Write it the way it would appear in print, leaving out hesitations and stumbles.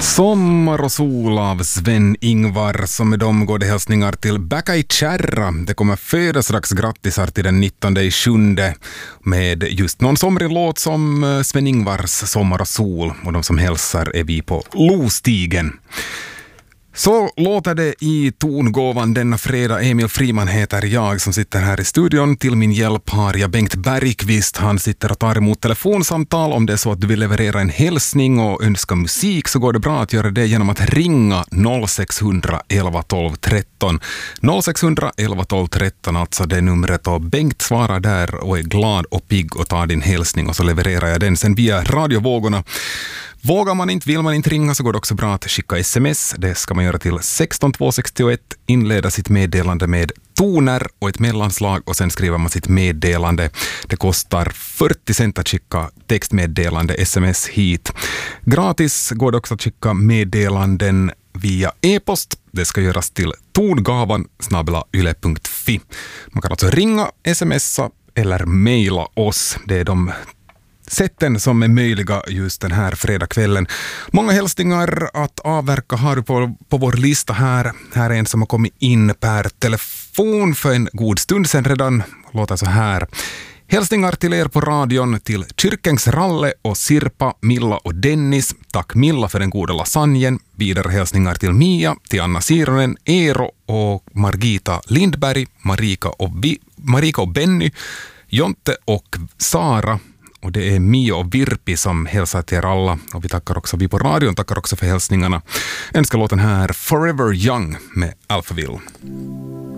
Sommar och sol av Sven-Ingvar, som med dem går det hälsningar till Bäcka i Kärra. Det kommer födelsedagsgrattisar till den 19/7 med just någon somrig låt som Sven-Ingvars Sommar och sol, och de som hälsar är vi på Lostigen. Så låter det i tongåvan denna fredag. Emil Friman heter jag som sitter här i studion. Till min hjälp har jag Bengt Bergqvist. Han sitter och tar emot telefonsamtal. Om det är så att du vill leverera en hälsning och önska musik så går det bra att göra det genom att ringa 0600 11 12 13. 0600 11 12 13, alltså det numret, och Bengt svarar där och är glad och pigg och tar din hälsning och så levererar jag den sen via radiovågorna. Vågar man inte, vill man inte ringa så går det också bra att skicka sms. Det ska man göra till 16261, inleda sitt meddelande med toner och ett mellanslag och sen skriver man sitt meddelande. Det kostar 40 cent att skicka textmeddelande, sms hit. Gratis går det också att skicka meddelanden via e-post. Det ska göras till tongavan@yle.fi. Man kan alltså ringa, smsa eller mejla oss. Det är de sätten som är möjliga just den här fredagskvällen. Många hälsningar att avverka har vi på vår lista här. Här är en som har kommit in per telefon för en god stund sedan redan. Låter så här. Hälsningar till er på radion, till Kyrkängs Ralle och Sirpa, Milla och Dennis. Tack Milla för den goda lasagnen. Vidare hälsningar till Mia, till Anna Sironen, Eero och Margita Lindberg, Marika och Benny, Jonte och Sara. Och det är Mia och Virpi som hälsar till er alla. Och vi på radion tackar också för hälsningarna. Önskar låten här Forever Young med Alphaville.